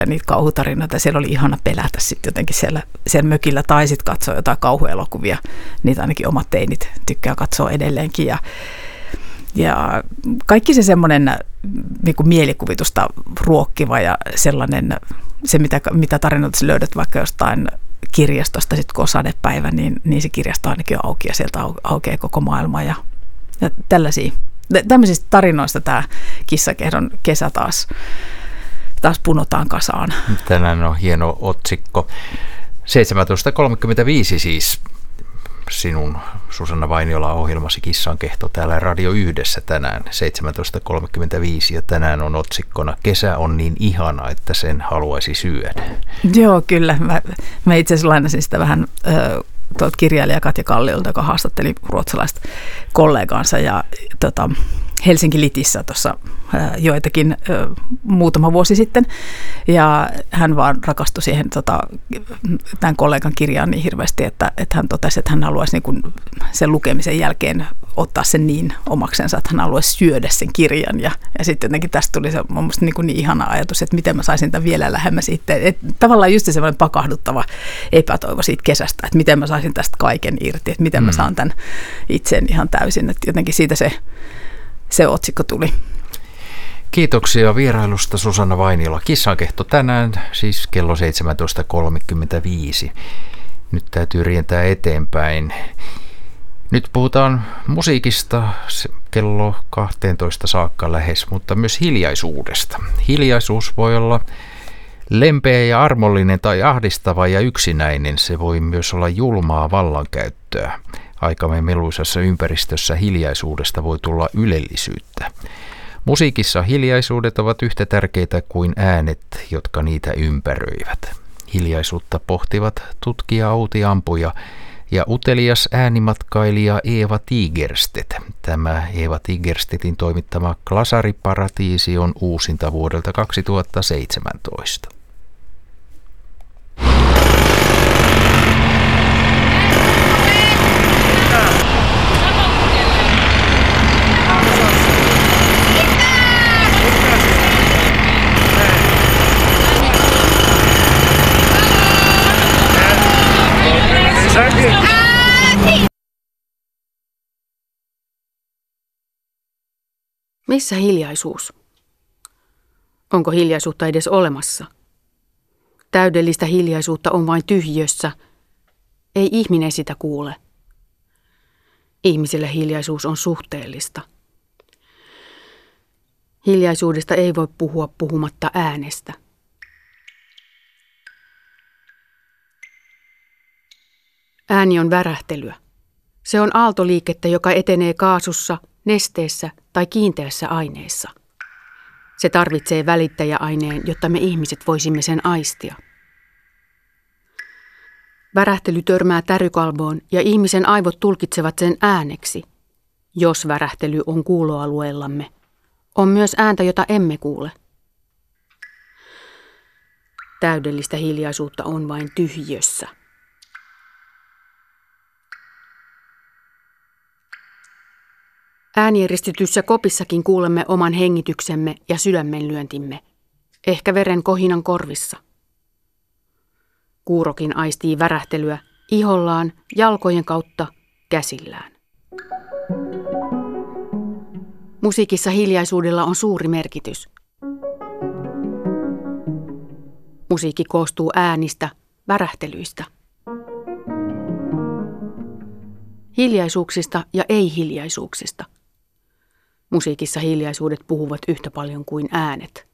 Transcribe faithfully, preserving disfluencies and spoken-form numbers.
niitä kauhutarinoita. Siellä oli ihana pelätä sitten jotenkin siellä, siellä mökillä tai sitten katsoa jotain kauhuelokuvia. Niitä ainakin omat teinit tykkää katsoa edelleenkin. Ja, ja kaikki se semmoinen niin kuin mielikuvitusta ruokkiva ja sellainen, se mitä, mitä tarinoita löydät vaikka jostain kirjastosta, sitten kun on sadepäivä, niin, niin se kirjasto ainakin on auki ja sieltä aukeaa koko maailma ja, ja tällaisia. Tämmöisistä tarinoista tämä Kissakehdon kesä taas, taas punotaan kasaan. Tänään on hieno otsikko. seitsemäntoista kolmekymmentäviisi siis sinun Susanna Vainiola ohjelmasi Kissankehto täällä Radio Yhdessä tänään seitsemäntoista kolmekymmentäviisi ja tänään on otsikkona Kesä on niin ihana, että sen haluaisi syödä. Joo, kyllä. Mä, mä itse asiassa lainasin sitä vähän äh, tuolta kirjailija Katja Kalliolta, joka haastatteli ruotsalaista kollegaansa ja tota, Helsinki Litissä tuossa joitakin muutama vuosi sitten. Ja hän vaan rakastui siihen tota, tämän kollegan kirjaan niin hirveästi, että, että hän totesi, että hän haluaisi niin kuin sen lukemisen jälkeen ottaa sen niin omaksensa, että hän haluaisi syödä sen kirjan. Ja, ja sitten jotenkin tästä tuli se mun mielestä niin, kuin niin ihana ajatus, että miten mä saisin tämän vielä lähemmäs itse. Että tavallaan just semmoinen pakahduttava epätoivo siitä kesästä, että miten mä saisin tästä kaiken irti, että miten mm. mä saan tämän itseäni ihan täysin. Että jotenkin siitä se, se otsikko tuli. Kiitoksia vierailusta Susanna Vainiola. Kissankehto tänään, siis kello seitsemäntoista kolmekymmentäviisi. Nyt täytyy rientää eteenpäin. Nyt puhutaan musiikista kello kahteentoista saakka lähes, mutta myös hiljaisuudesta. Hiljaisuus voi olla lempeä ja armollinen tai ahdistava ja yksinäinen. Se voi myös olla julmaa vallankäyttöä. Aikamme meluisassa ympäristössä hiljaisuudesta voi tulla ylellisyyttä. Musiikissa hiljaisuudet ovat yhtä tärkeitä kuin äänet, jotka niitä ympäröivät. Hiljaisuutta pohtivat tutkija Outi Ampuja ja utelias äänimatkailija Eeva Tigerstedt. Tämä Eeva Tigerstedtin toimittama Glasariparatiisi on uusinta vuodelta kaksituhattaseitsemäntoista. Missä hiljaisuus? Onko hiljaisuutta edes olemassa? Täydellistä hiljaisuutta on vain tyhjössä. Ei ihminen sitä kuule. Ihmisille hiljaisuus on suhteellista. Hiljaisuudesta ei voi puhua puhumatta äänestä. Ääni on värähtelyä. Se on aaltoliikettä, joka etenee kaasussa, nesteessä tai kiinteässä aineessa. Se tarvitsee välittäjäaineen, jotta me ihmiset voisimme sen aistia. Värähtely törmää tärykalvoon ja ihmisen aivot tulkitsevat sen ääneksi. Jos värähtely on kuuloalueellamme, on myös ääntä, jota emme kuule. Täydellistä hiljaisuutta on vain tyhjössä. Äänieristetyssä kopissakin kuulemme oman hengityksemme ja sydämenlyöntimme, ehkä veren kohinan korvissa. Kuurokin aistii värähtelyä ihollaan, jalkojen kautta, käsillään. Musiikissa hiljaisuudella on suuri merkitys. Musiikki koostuu äänistä, värähtelyistä. Hiljaisuuksista ja ei-hiljaisuuksista. Musiikissa hiljaisuudet puhuvat yhtä paljon kuin äänet.